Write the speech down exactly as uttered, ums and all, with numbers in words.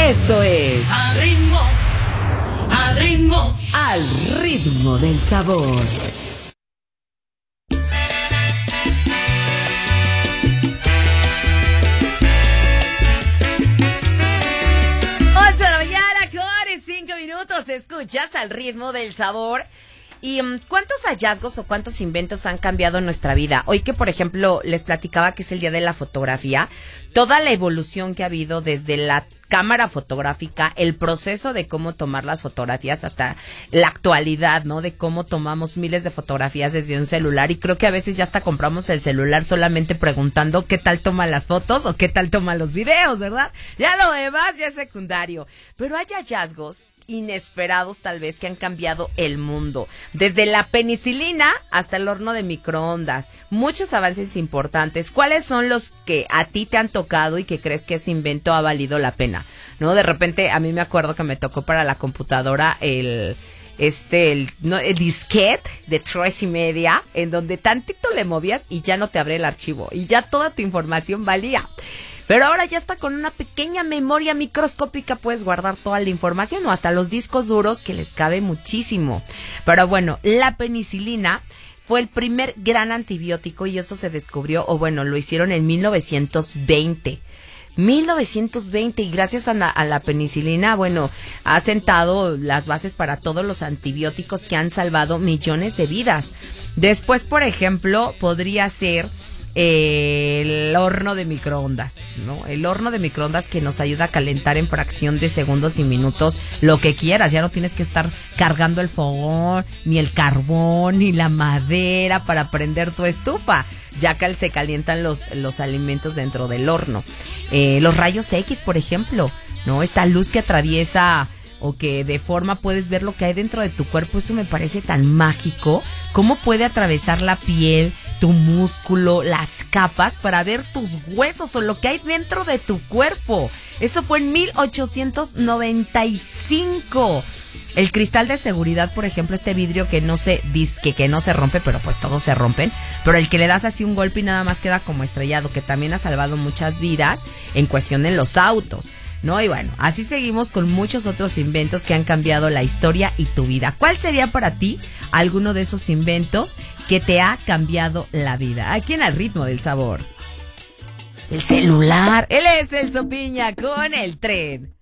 Esto es Al ritmo, al ritmo, Al ritmo del sabor. once de la mañana, con cinco minutos, escuchas Al ritmo del sabor. ¿Y um, cuántos hallazgos o cuántos inventos han cambiado en nuestra vida? Hoy que, por ejemplo, les platicaba que es el día de la fotografía, toda la evolución que ha habido desde la cámara fotográfica, el proceso de cómo tomar las fotografías hasta la actualidad, ¿no? De cómo tomamos miles de fotografías desde un celular, y creo que a veces ya hasta compramos el celular solamente preguntando qué tal toma las fotos o qué tal toma los videos, ¿verdad? Ya lo demás ya es secundario. Pero hay hallazgos inesperados tal vez que han cambiado el mundo, desde la penicilina hasta el horno de microondas. Muchos avances importantes. ¿Cuáles son los que a ti te han tocado y que crees que ese invento ha valido la pena? ¿No? De repente a mí me acuerdo que me tocó para la computadora el este el, no, el disquete de tres y media, en donde tantito le movías y ya no te abría el archivo y ya toda tu información valía. Pero ahora ya está, con una pequeña memoria microscópica puedes guardar toda la información, o hasta los discos duros, que les cabe muchísimo. Pero bueno, la penicilina fue el primer gran antibiótico, y eso se descubrió, o bueno, lo hicieron en mil novecientos veinte. mil novecientos veinte, y gracias a la, a la penicilina, bueno, ha sentado las bases para todos los antibióticos que han salvado millones de vidas. Después, por ejemplo, podría ser el horno de microondas, ¿no? El horno de microondas, que nos ayuda a calentar en fracción de segundos y minutos lo que quieras. Ya no tienes que estar cargando el fogón, ni el carbón, ni la madera para prender tu estufa. Ya que se calientan los, los alimentos dentro del horno. Eh, los rayos X, por ejemplo, ¿no? Esta luz que atraviesa o que de forma puedes ver lo que hay dentro de tu cuerpo. Eso me parece tan mágico. ¿Cómo puede atravesar la piel, tu músculo, las capas, para ver tus huesos o lo que hay dentro de tu cuerpo? Eso fue en mil ochocientos noventa y cinco. El cristal de seguridad, por ejemplo, este vidrio que no se disque que no se rompe, pero pues todos se rompen, pero el que le das así un golpe y nada más queda como estrellado, que también ha salvado muchas vidas en cuestión de los autos, ¿no? Y bueno, así seguimos con muchos otros inventos que han cambiado la historia y tu vida. ¿Cuál sería para ti alguno de esos inventos que te ha cambiado la vida? Aquí en Al ritmo del sabor. El celular. Él es Celso Piña con el tren.